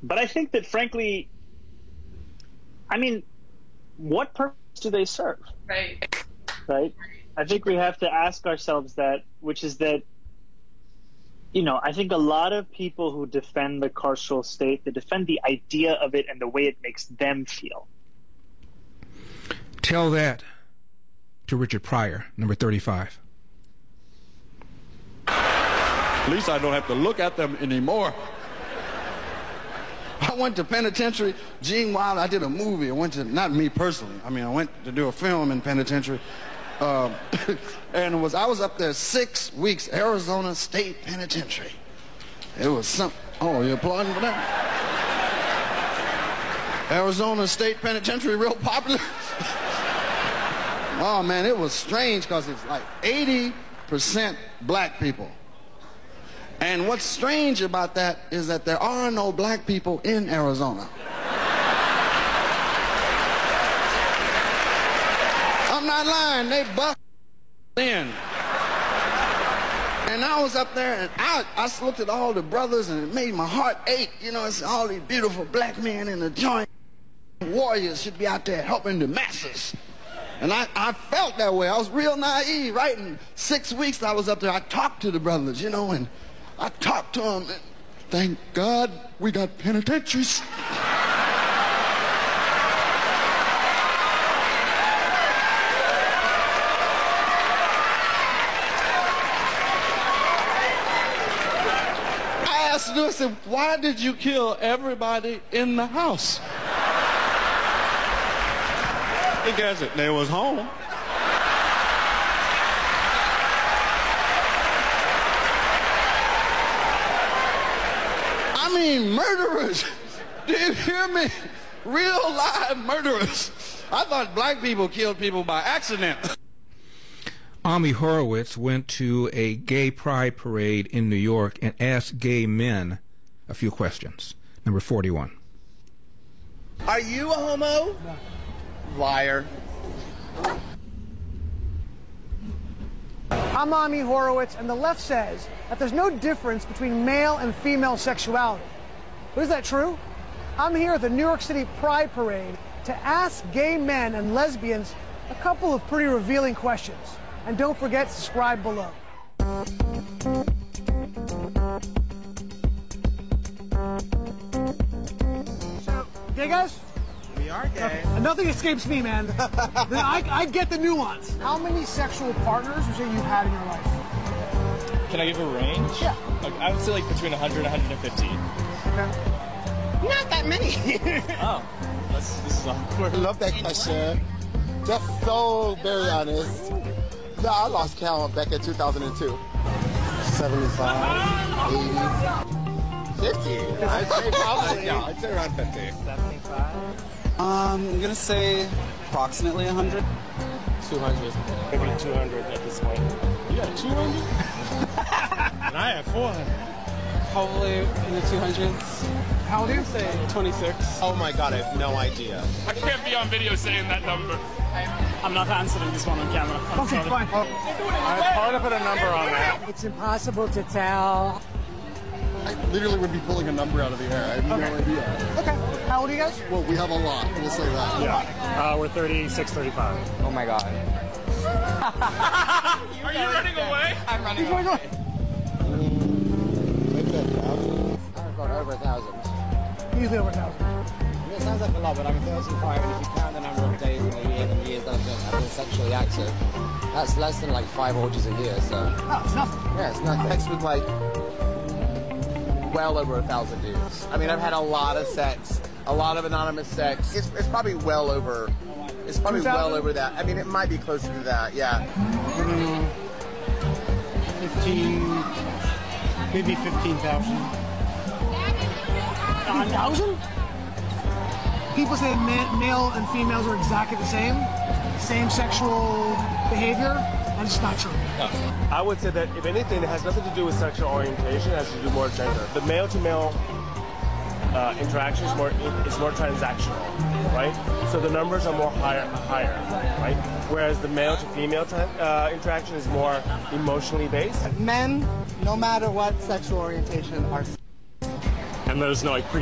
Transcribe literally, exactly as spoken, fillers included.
But I think that, frankly, I mean, what purpose do they serve? Right. Right? I think we have to ask ourselves that, which is that, you know, I think a lot of people who defend the carceral state, they defend the idea of it and the way it makes them feel. Tell that to Richard Pryor, number thirty-five. At least I don't have to look at them anymore. I went to penitentiary. Gene Wilder, I did a movie. I went to, not me personally, I mean, I went to do a film in penitentiary. Uh, and it was I was up there six weeks, Arizona State Penitentiary. It was some, oh, you're applauding for that? Arizona State Penitentiary, real popular. Oh, man, it was strange because it's like eighty percent black people. And what's strange about that is that there are no black people in Arizona. I'm not lying, they buffed in. And I was up there and I, I looked at all the brothers and it made my heart ache. You know, it's all these beautiful black men in the joint. Warriors should be out there helping the masses. And I, I felt that way. I was real naive, right? In six weeks I was up there, I talked to the brothers, you know, and I talked to them. And thank God we got penitentiaries. I asked them, I said, why did you kill everybody in the house? Because they was home. I mean, murderers. Do you hear me? Real live murderers. I thought black people killed people by accident. Ami Horowitz went to a gay pride parade in New York and asked gay men a few questions. Number forty-one. Are you a homo? No. Liar. I'm Ami Horowitz, and the left says that there's no difference between male and female sexuality. But is that true? I'm here at the New York City Pride Parade to ask gay men and lesbians a couple of pretty revealing questions. And don't forget to subscribe below. So, gay guys? We are gay. Okay. Nothing escapes me, man. I, I get the nuance. How many sexual partners would you say you've had in your life? Can I give a range? Yeah. Like, I would say like between one hundred and one hundred fifty. Okay. Not that many. Oh, that's, this is awkward. I love that question. That's so very honest. No, I lost count back in two thousand two. seventy-five, eighty, fifty. I'd say probably. Yeah, I'd say around fifty. seventy-five. Um, I'm gonna say approximately one hundred. two hundred. Maybe two hundred at this point. You got two hundred? And I have four hundred. Probably in the two hundreds. How old are you? Say twenty-six. Oh my God, I have no idea. I can't be on video saying that number. I'm not answering this one on camera. I'm Okay, sorry. fine. I hard to put a number on that. It's impossible to tell. I literally would be pulling a number out of the air. I have Okay. no idea. Okay. How old are you guys? Well, we have a lot. We'll say that. Yeah. Uh, we're thirty-six, thirty-five. Oh my God. Are you running away? I'm running Keep going, away. Maybe a thousand. I've got over a thousand. Usually over a thousand. It sounds like a lot, but I'm thirty-five, and if you count the number of days in a year and years that I've been, I've been sexually active, that's less than like five orgies a year, so... Oh, it's nothing. Yeah, it's nothing. Sex with like well over a thousand dudes. I mean, I've had a lot of sex, a lot of anonymous sex. It's, it's probably well over. It's probably two thousand? well over that. I mean, it might be closer to that. Yeah. Mm, fifteen, maybe fifteen thousand. A thousand? People say ma- male and females are exactly the same, same sexual behavior, and it's not true. I would say that if anything, it has nothing to do with sexual orientation. It has to do more gender. The male-to-male uh, interaction is more is more transactional, right? So the numbers are more higher, higher, right? Whereas the male-to-female tra- uh, interaction is more emotionally based. Men, no matter what sexual orientation, are... And there's no like pre